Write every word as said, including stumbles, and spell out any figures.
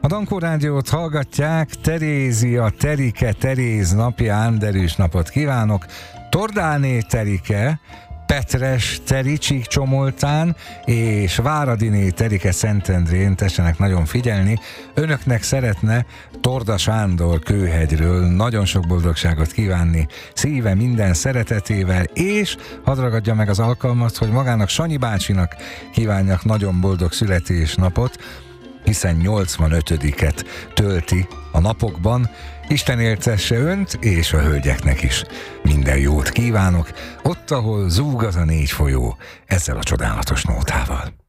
A Dankó Rádiót hallgatják, Terézia, Terike, Teréz napján derűs napot kívánok. Tordáné Terike, Petres Teri Csíkcsomoltán és Váradiné Terike Szentendrén, tessenek nagyon figyelni. Önöknek szeretne Torda Sándor Kőhegyről nagyon sok boldogságot kívánni szíve minden szeretetével, és hadd ragadja meg az alkalmat, hogy magának Sanyi bácsinak kívánjak nagyon boldog születésnapot, hiszen nyolcvanötödiket tölti a napokban. Isten éltesse önt és a hölgyeknek is. Minden jót kívánok, ott, ahol zúg az a négy folyó, ezzel a csodálatos nótával.